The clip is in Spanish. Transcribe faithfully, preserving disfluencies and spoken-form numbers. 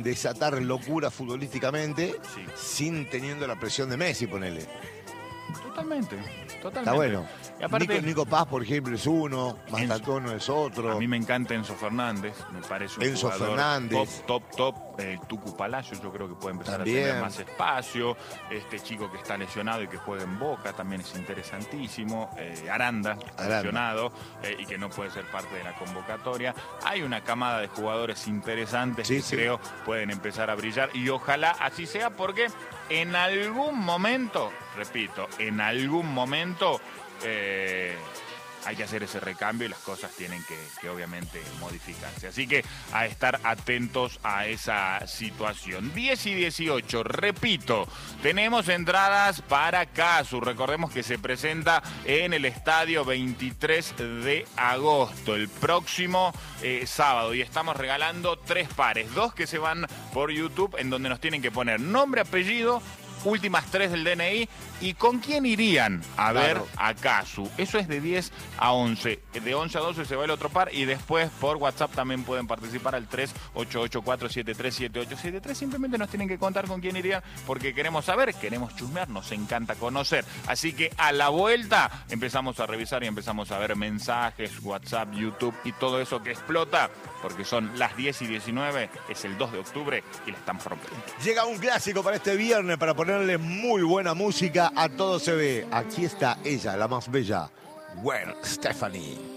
pueden desatar locura futbolísticamente Sí. sin teniendo la presión de Messi, ponele. Totalmente, totalmente. Está bueno. Y aparte, Nico, Nico Paz, por ejemplo, es uno, Mastantuono es otro. a mí me encanta Enzo Fernández, me parece un Enzo jugador Fernández. top, top, top. Eh, Tucu Palacio, yo creo que puede empezar También. a tener más espacio. Este chico que está lesionado y que juega en Boca también es interesantísimo. Eh, Aranda, Aranda. lesionado eh, y que no puede ser parte de la convocatoria. Hay una camada de jugadores interesantes Sí, que sí. creo pueden empezar a brillar y ojalá así sea porque en algún momento, repito, en algún momento eh, hay que hacer ese recambio y las cosas tienen que, que obviamente modificarse. Así que a estar atentos a esa situación. diez y dieciocho, repito, tenemos entradas para Casu. Recordemos que se presenta en el estadio veintitrés de agosto, el próximo eh, sábado. Y estamos regalando tres pares, dos que se van por YouTube, en donde nos tienen que poner nombre, apellido, últimas tres del D N I y con quién irían a ver Claro. a Casu. Eso es de diez a once. De once a doce se va el otro par y después por WhatsApp también pueden participar al tres ocho ocho cuatro siete tres siete ocho siete tres. Simplemente nos tienen que contar con quién irían porque queremos saber, queremos chusmear, nos encanta conocer. Así que a la vuelta empezamos a revisar y empezamos a ver mensajes, WhatsApp, YouTube y todo eso que explota porque son las diez y diecinueve, es el dos de octubre y la están rompiendo. Llega un clásico para este viernes para ponerle muy buena música a todo se ve. Aquí está ella, la más bella, Gwen Stefani.